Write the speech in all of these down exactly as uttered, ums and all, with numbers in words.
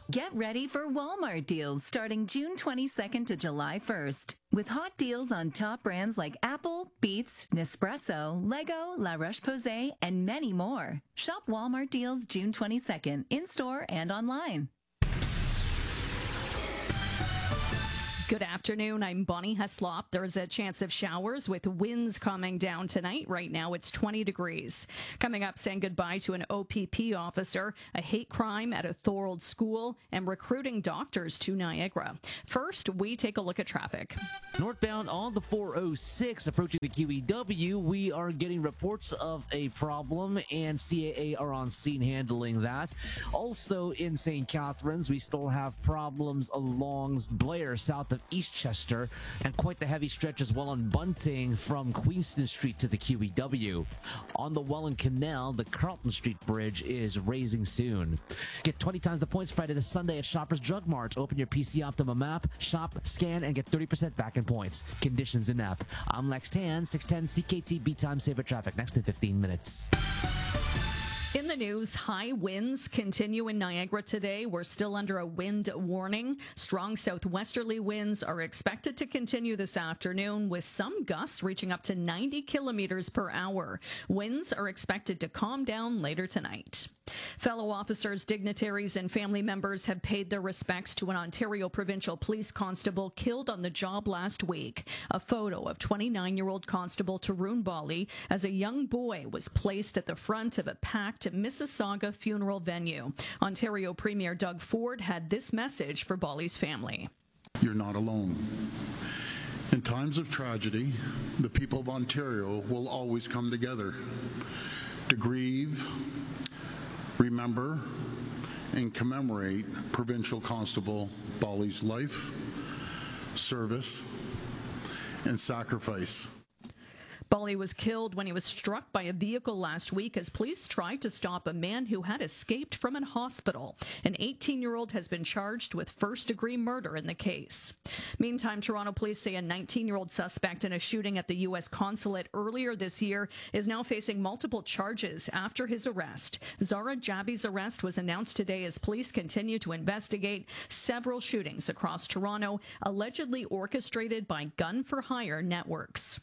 Get ready for Walmart deals starting June twenty-second to July first. With hot deals on top brands like Apple, Beats, Nespresso, Lego, La Roche-Posay, and many more. Shop Walmart deals June twenty-second in-store and online. Good afternoon. I'm Bonnie Heslop. There's a chance of showers with winds coming down tonight. Right now it's twenty degrees. Coming up, saying goodbye to an O P P officer, a hate crime at a Thorold school, and recruiting doctors to Niagara. First, we take a look at traffic. Northbound on the four oh six approaching the Q E W, we are getting reports of a problem, and C A A are on scene handling that. Also in Saint Catharines, we still have problems along Blair, south of Eastchester, and quite the heavy stretch as well on Bunting from Queenston Street to the Q E W. On the Welland Canal, the Carlton Street Bridge is raising soon. Get twenty times the points Friday to Sunday at Shoppers Drug Mart. Open your P C Optimum app, shop, scan, and get thirty percent back in points. Conditions in app. I'm Lex Tan, six ten C K T B Time Saver Traffic. Next in fifteen minutes. In the news, high winds continue in Niagara today. We're still under a wind warning. Strong southwesterly winds are expected to continue this afternoon, with some gusts reaching up to ninety kilometers per hour. Winds are expected to calm down later tonight. Fellow officers, dignitaries, and family members have paid their respects to an Ontario Provincial Police constable killed on the job last week. A photo of twenty-nine-year-old Constable Tarun Bali as a young boy was placed at the front of a packed Mississauga funeral venue. Ontario Premier Doug Ford had this message for Bali's family. You're not alone. In times of tragedy, the people of Ontario will always come together to grieve, remember, and commemorate Provincial Constable Bali's life, service, and sacrifice. Bali was killed when he was struck by a vehicle last week as police tried to stop a man who had escaped from a hospital. An eighteen-year-old has been charged with first-degree murder in the case. Meantime, Toronto police say a nineteen-year-old suspect in a shooting at the U S consulate earlier this year is now facing multiple charges after his arrest. Zara Jabi's arrest was announced today as police continue to investigate several shootings across Toronto, allegedly orchestrated by gun-for-hire networks.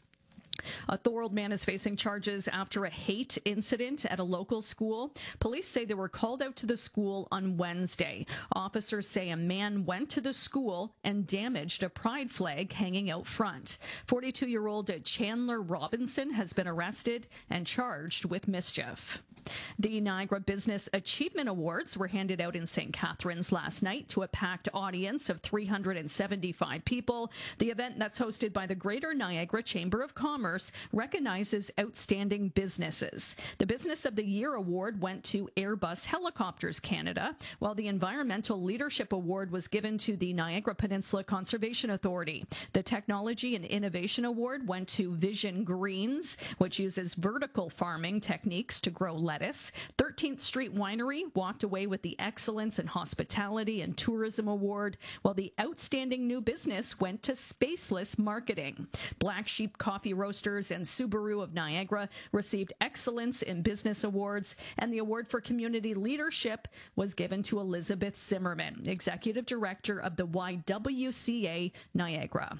A Thorold man is facing charges after a hate incident at a local school. Police say they were called out to the school on Wednesday. Officers say a man went to the school and damaged a pride flag hanging out front. forty-two-year-old Chandler Robinson has been arrested and charged with mischief. The Niagara Business Achievement Awards were handed out in Saint Catharines last night to a packed audience of three hundred seventy-five people. The event, that's hosted by the Greater Niagara Chamber of Commerce, recognizes outstanding businesses. The Business of the Year Award went to Airbus Helicopters Canada, while the Environmental Leadership Award was given to the Niagara Peninsula Conservation Authority. The Technology and Innovation Award went to Vision Greens, which uses vertical farming techniques to grow lettuce. thirteenth Street Winery walked away with the Excellence in Hospitality and Tourism Award, while the Outstanding New Business went to Spaceless Marketing. Black Sheep Coffee Roasters and Subaru of Niagara received Excellence in Business Awards, and the Award for Community Leadership was given to Elizabeth Zimmerman, Executive Director of the Y W C A Niagara.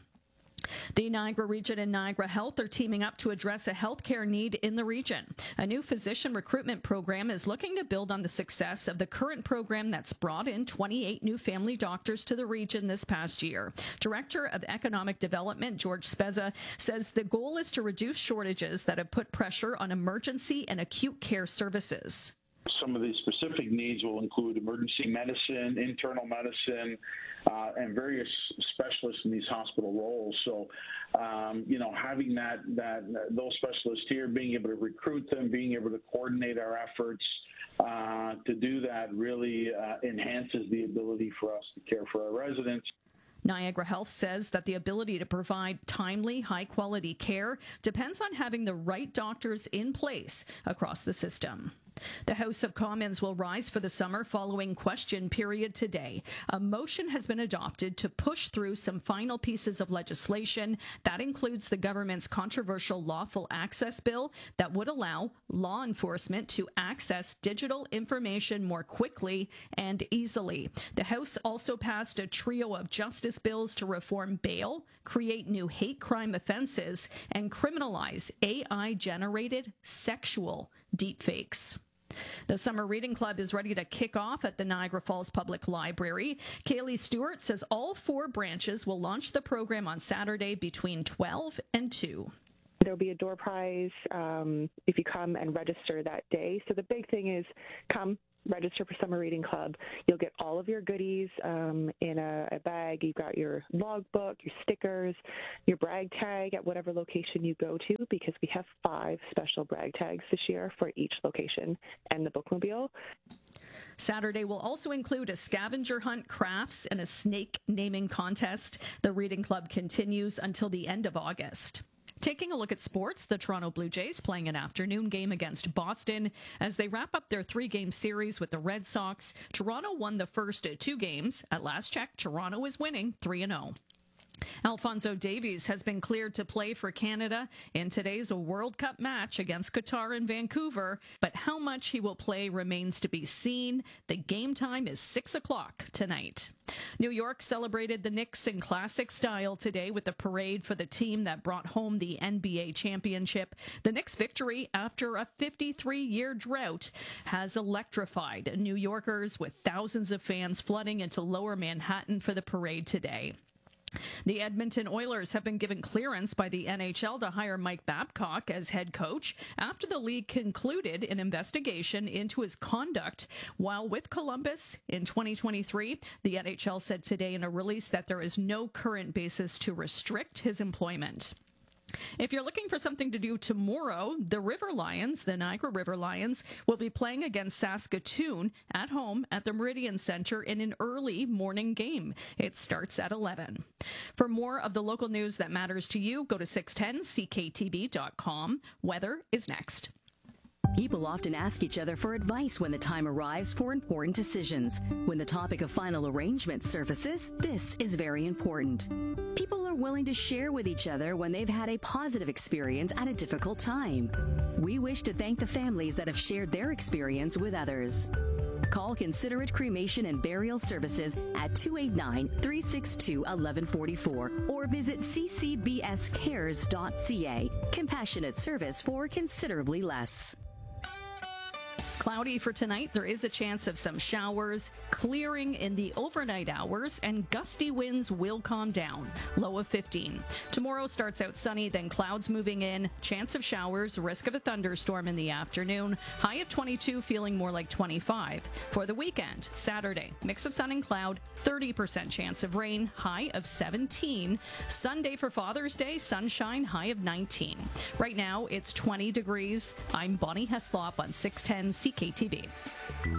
The Niagara Region and Niagara Health are teaming up to address a healthcare need in the region. A new physician recruitment program is looking to build on the success of the current program that's brought in twenty-eight new family doctors to the region this past year. Director of Economic Development, George Spezza, says the goal is to reduce shortages that have put pressure on emergency and acute care services. Some of the specific needs will include emergency medicine, internal medicine, uh, and various specialists in these hospital roles. So, um, you know, having that, that those specialists here, being able to recruit them, being able to coordinate our efforts uh, to do that really uh, enhances the ability for us to care for our residents. Niagara Health says that the ability to provide timely, high-quality care depends on having the right doctors in place across the system. The House of Commons will rise for the summer following question period today. A motion has been adopted to push through some final pieces of legislation. That includes the government's controversial lawful access bill that would allow law enforcement to access digital information more quickly and easily. The House also passed a trio of justice bills to reform bail, create new hate crime offenses, and criminalize A I-generated sexual deepfakes. The Summer Reading Club is ready to kick off at the Niagara Falls Public Library. Kaylee Stewart says all four branches will launch the program on Saturday between twelve and two. There'll be a door prize um, if you come and register that day. So the big thing is come, register for Summer Reading Club. You'll get all of your goodies um, in a, a bag. You've got your logbook, your stickers, your brag tag at whatever location you go to, because we have five special brag tags this year for each location and the bookmobile. Saturday will also include a scavenger hunt, crafts, and a snake naming contest. The Reading Club continues until the end of August. Taking a look at sports, the Toronto Blue Jays playing an afternoon game against Boston. As they wrap up their three-game series with the Red Sox, Toronto won the first two games. At last check, Toronto is winning three and oh. Alphonso Davies has been cleared to play for Canada in today's World Cup match against Qatar in Vancouver, but how much he will play remains to be seen. The game time is six o'clock tonight. New York celebrated the Knicks in classic style today with a parade for the team that brought home the N B A championship. The Knicks' victory after a fifty-three-year drought has electrified New Yorkers, with thousands of fans flooding into Lower Manhattan for the parade today. The Edmonton Oilers have been given clearance by the N H L to hire Mike Babcock as head coach after the league concluded an investigation into his conduct while with Columbus in twenty twenty-three. The N H L said today in a release that there is no current basis to restrict his employment. If you're looking for something to do tomorrow, the River Lions, the Niagara River Lions, will be playing against Saskatoon at home at the Meridian Centre in an early morning game. It starts at eleven. For more of the local news that matters to you, go to six ten C K T B dot com. Weather is next. People often ask each other for advice when the time arrives for important decisions. When the topic of final arrangement surfaces, this is very important. People are willing to share with each other when they've had a positive experience at a difficult time. We wish to thank the families that have shared their experience with others. Call Considerate Cremation and Burial Services at two eight nine, three six two, one one four four or visit c c b s cares dot c a. Compassionate service for considerably less. Cloudy for tonight. There is a chance of some showers, clearing in the overnight hours, and gusty winds will calm down. Low of fifteen. Tomorrow starts out sunny, then clouds moving in. Chance of showers, risk of a thunderstorm in the afternoon. High of twenty-two, feeling more like twenty-five. For the weekend, Saturday, mix of sun and cloud, thirty percent chance of rain, high of seventeen. Sunday for Father's Day, sunshine, high of nineteen. Right now, it's twenty degrees. I'm Bonnie Heslop on six ten C K T B.